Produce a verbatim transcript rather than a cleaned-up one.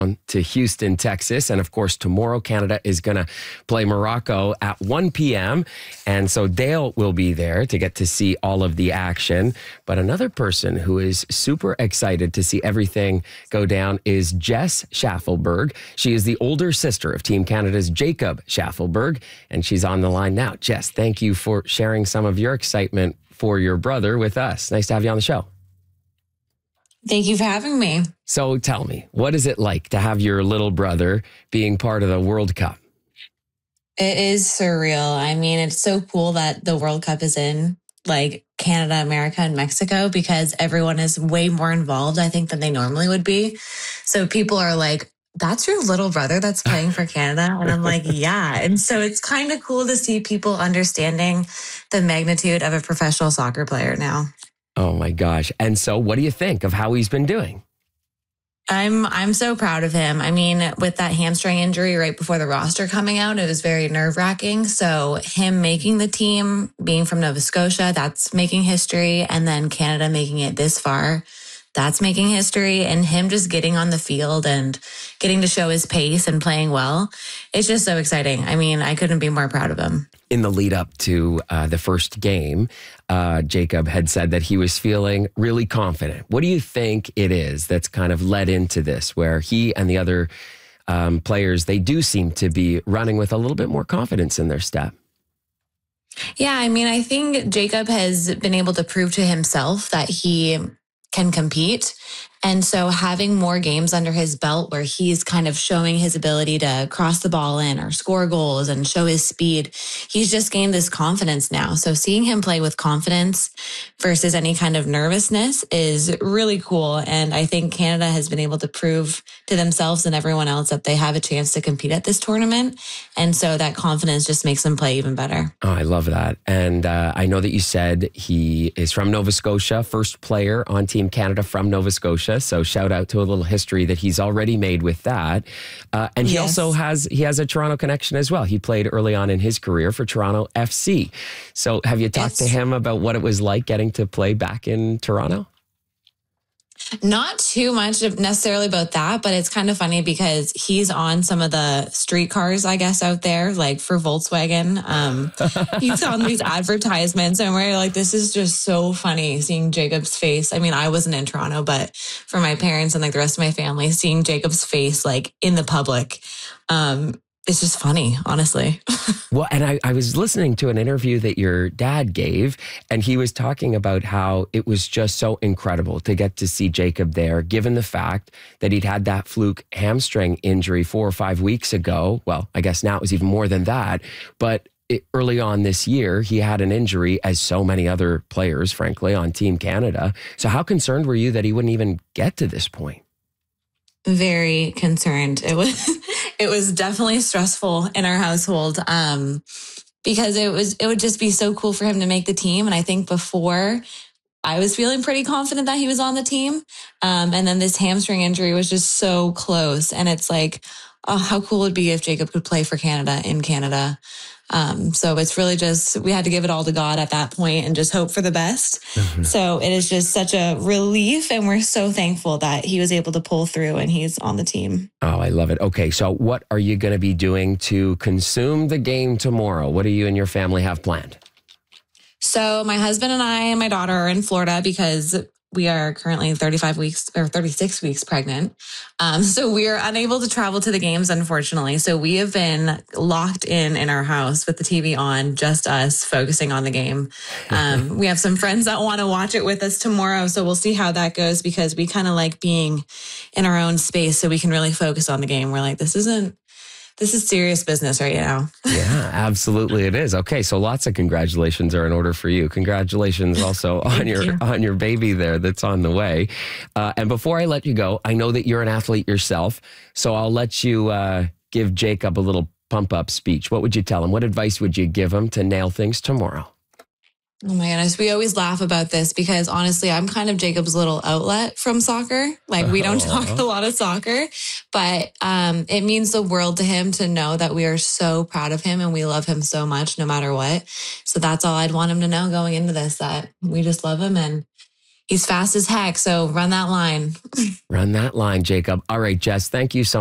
to Houston, Texas. And of course, tomorrow, Canada is going to play Morocco at one p.m. And so Dale will be there to get to see all of the action. But another person who is super excited to see everything go down is Jess Schaffelberg. She is the older sister of Team Canada's Jacob Schaffelberg, and she's on the line now. Jess, thank you for sharing some of your excitement for your brother with us. Nice to have you on the show. Thank you for having me. So tell me, what is it like to have your little brother being part of the World Cup? It is surreal. I mean, it's so cool that the World Cup is in like Canada, America, and Mexico because everyone is way more involved, I think, than they normally would be. So people are like, that's your little brother that's playing for Canada? And I'm like, yeah. And so it's kind of cool to see people understanding the magnitude of a professional soccer player now. Oh my gosh. And so what do you think of how he's been doing? I'm I'm so proud of him. I mean, with that hamstring injury right before the roster coming out, it was very nerve-wracking. So him making the team, being from Nova Scotia, that's making history. And then Canada making it this far, that's making history. And him just getting on the field and getting to show his pace and playing well, it's just so exciting. I mean, I couldn't be more proud of him. In the lead up to uh, the first game, uh, Jacob had said that he was feeling really confident. What do you think it is that's kind of led into this, where he and the other um, players, they do seem to be running with a little bit more confidence in their step? Yeah, I mean, I think Jacob has been able to prove to himself that he can compete. And so having more games under his belt where he's kind of showing his ability to cross the ball in or score goals and show his speed, he's just gained this confidence now. So seeing him play with confidence versus any kind of nervousness is really cool. And I think Canada has been able to prove to themselves and everyone else that they have a chance to compete at this tournament. And so that confidence just makes them play even better. Oh, I love that. And uh, I know that you said he is from Nova Scotia, first player on Team Canada from Nova Scotia. So shout out to a little history that he's already made with that. Uh, and he yes. also has, he has a Toronto connection as well. He played early on in his career for Toronto F C. So have you talked yes. to him about what it was like getting to play back in Toronto? Not too much necessarily about that, but it's kind of funny because he's on some of the streetcars, I guess, out there, like for Volkswagen. Um, he's on these advertisements and we're like, this is just so funny seeing Jacob's face. I mean, I wasn't in Toronto, but for my parents and like the rest of my family, seeing Jacob's face like in the public, um, it's just funny, honestly. Well, and I, I was listening to an interview that your dad gave, and he was talking about how it was just so incredible to get to see Jacob there, given the fact that he'd had that fluke hamstring injury four or five weeks ago. Well, I guess now it was even more than that. But it, early on this year, he had an injury, as so many other players, frankly, on Team Canada. So how concerned were you that he wouldn't even get to this point? Very concerned. It was, it was definitely stressful in our household, um, because it was, it would just be so cool for him to make the team. And I think before I was feeling pretty confident that he was on the team. Um, and then this hamstring injury was just so close. And it's like, oh, how cool it would be if Jacob could play for Canada in Canada. Um, so it's really just, we had to give it all to God at that point and just hope for the best. Mm-hmm. So it is just such a relief. And we're so thankful that he was able to pull through and he's on the team. Oh, I love it. Okay. So what are you going to be doing to consume the game tomorrow? What do you and your family have planned? So my husband and I and my daughter are in Florida because we are currently thirty-five weeks or thirty-six weeks pregnant. Um, so we are unable to travel to the games, unfortunately. So we have been locked in in our house with the T V on, just us focusing on the game. Um, we have some friends that want to watch it with us tomorrow. So we'll see how that goes because we kind of like being in our own space so we can really focus on the game. We're like, this isn't, this is serious business right now. Yeah, absolutely it is. Okay, so lots of congratulations are in order for you. Congratulations also on your you. on your baby there that's on the way. Uh, and before I let you go, I know that you're an athlete yourself, so I'll let you uh, give Jacob a little pump-up speech. What would you tell him? What advice would you give him to nail things tomorrow? Oh my goodness. We always laugh about this because honestly, I'm kind of Jacob's little outlet from soccer. Like we don't talk a lot of soccer, but um, it means the world to him to know that we are so proud of him and we love him so much no matter what. So that's all I'd want him to know going into this, that we just love him and he's fast as heck. So run that line. Run that line, Jacob. All right, Jess, thank you so